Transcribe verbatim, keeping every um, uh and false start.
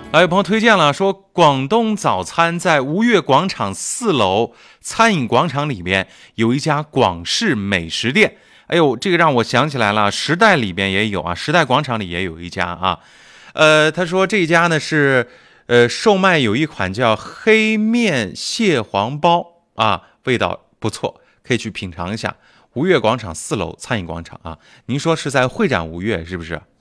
还有朋友推荐了，说广东早餐在吴越广场四楼餐饮广场里面有一家广式美食店。哎呦，这个让我想起来了，时代里边也有啊，时代广场里也有一家啊。呃，他说这家呢是呃售卖有一款叫黑面蟹黄包啊，味道不错，可以去品尝一下。吴越广场四楼餐饮广场啊，您说是在会展吴越是不是？